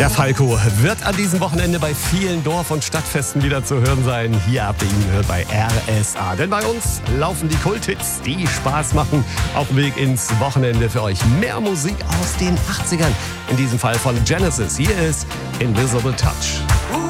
Der Falco wird an diesem Wochenende bei vielen Dorf- und Stadtfesten wieder zu hören sein. Hier habt ihr ihn gehört bei RSA. Denn bei uns laufen die Kulthits, die Spaß machen, auf dem Weg ins Wochenende für euch. Mehr Musik aus den 80ern. In diesem Fall von Genesis. Hier ist Invisible Touch.